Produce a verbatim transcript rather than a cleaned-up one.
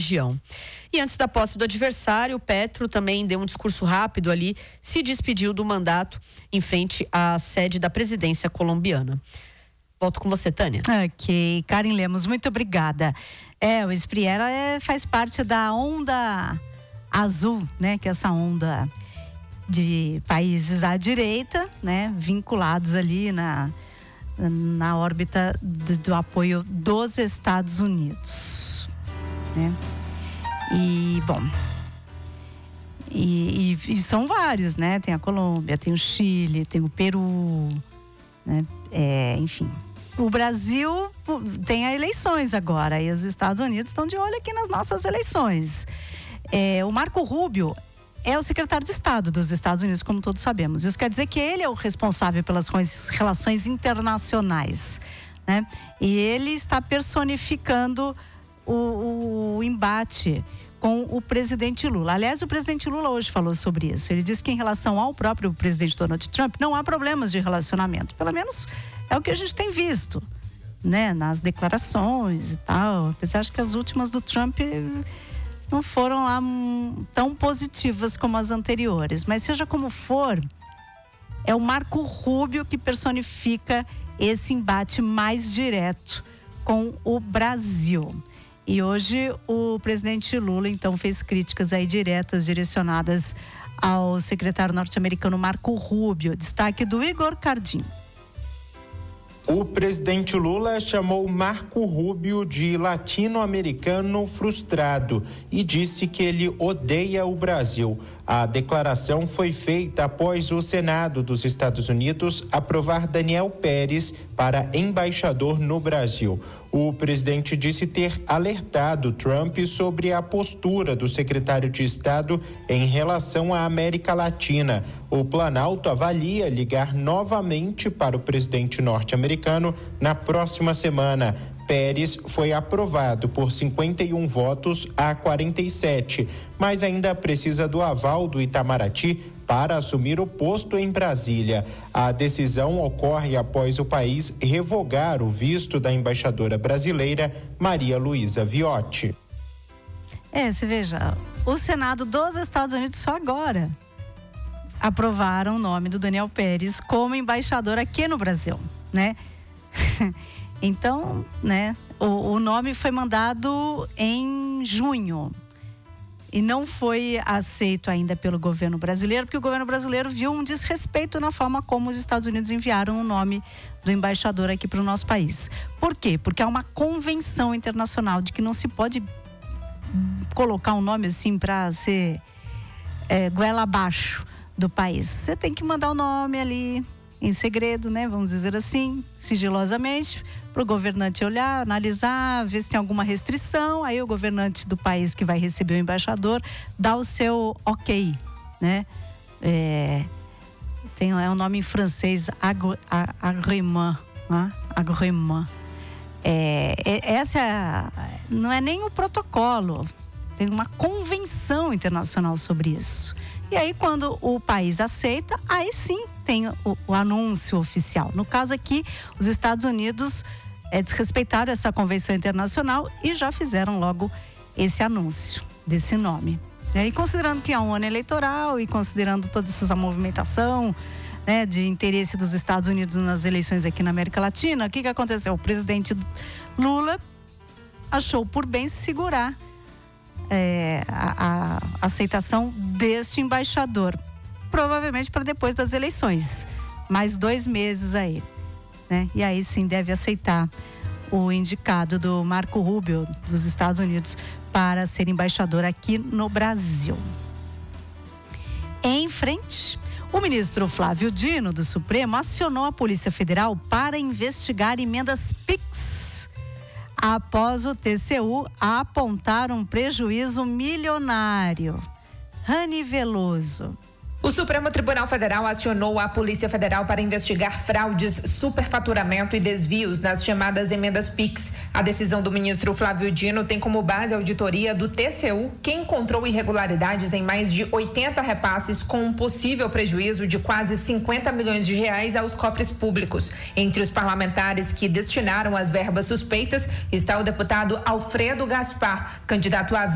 região. E antes da posse do adversário, o Petro também deu um discurso rápido ali, se despediu do mandato em frente à sede da presidência colombiana. Volto com você, Tânia. Ok, Karen Lemos, muito obrigada. É, o Espriella é, faz parte da onda azul, né? Que é essa onda de países à direita, né? Vinculados ali na, na órbita do, do apoio dos Estados Unidos, né? E, bom, e, e, e são vários, né? Tem a Colômbia, tem o Chile, tem o Peru, né? É, enfim... O Brasil tem as eleições agora e os Estados Unidos estão de olho aqui nas nossas eleições. É, o Marco Rubio é o secretário de Estado dos Estados Unidos, como todos sabemos. Isso quer dizer que ele é o responsável pelas relações internacionais, né? E ele está personificando o, o embate com o presidente Lula. Aliás, o presidente Lula hoje falou sobre isso. Ele disse que em relação ao próprio presidente Donald Trump, não há problemas de relacionamento. Pelo menos é o que a gente tem visto, né? Nas declarações e tal. Apesar de que as últimas do Trump não foram lá hum, tão positivas como as anteriores. Mas seja como for, é o Marco Rubio que personifica esse embate mais direto com o Brasil. E hoje o presidente Lula, então, fez críticas aí diretas, direcionadas ao secretário norte-americano Marco Rubio. Destaque do Igor Cardim. O presidente Lula chamou Marco Rubio de latino-americano frustrado e disse que ele odeia o Brasil. A declaração foi feita após o Senado dos Estados Unidos aprovar Daniel Pérez para embaixador no Brasil. O presidente disse ter alertado Trump sobre a postura do secretário de Estado em relação à América Latina. O Planalto avalia ligar novamente para o presidente norte-americano na próxima semana. Pérez foi aprovado por cinquenta e um votos a quarenta e sete, mas ainda precisa do aval do Itamaraty para assumir o posto em Brasília. A decisão ocorre após o país revogar o visto da embaixadora brasileira Maria Luísa Viotti. É, você veja, o Senado dos Estados Unidos só agora aprovaram o nome do Daniel Pérez como embaixador aqui no Brasil, né? Então, né, o, o nome foi mandado em junho e não foi aceito ainda pelo governo brasileiro, porque o governo brasileiro viu um desrespeito na forma como os Estados Unidos enviaram o nome do embaixador aqui para o nosso país. Por quê? Porque há uma convenção internacional de que não se pode colocar um nome assim para ser é, goela abaixo do país. Você tem que mandar o nome ali em segredo, né? Vamos dizer assim, sigilosamente, para o governante olhar, analisar, ver se tem alguma restrição. Aí o governante do país que vai receber o embaixador dá o seu ok, né? É, tem é um nome em francês, agrément, né? Agrément. É, essa é, não é nem o protocolo, tem uma convenção internacional sobre isso. E aí, quando o país aceita, aí sim tem o, o anúncio oficial. No caso aqui, os Estados Unidos é, desrespeitaram essa convenção internacional e já fizeram logo esse anúncio desse nome. E considerando que há um ano eleitoral e considerando toda essa movimentação, né, de interesse dos Estados Unidos nas eleições aqui na América Latina, o que que aconteceu? O presidente Lula achou por bem segurar É, a, a aceitação deste embaixador, provavelmente para depois das eleições, mais dois meses aí, né? E aí sim deve aceitar o indicado do Marco Rubio dos Estados Unidos para ser embaixador aqui no Brasil. Em frente, o ministro Flávio Dino do Supremo acionou a Polícia Federal para investigar emendas Pix após o T C U apontar um prejuízo milionário. Rani Veloso. O Supremo Tribunal Federal acionou a Polícia Federal para investigar fraudes, superfaturamento e desvios nas chamadas emendas Pix. A decisão do ministro Flávio Dino tem como base a auditoria do T C U, que encontrou irregularidades em mais de oitenta repasses com um possível prejuízo de quase cinquenta milhões de reais aos cofres públicos. Entre os parlamentares que destinaram as verbas suspeitas está o deputado Alfredo Gaspar, candidato a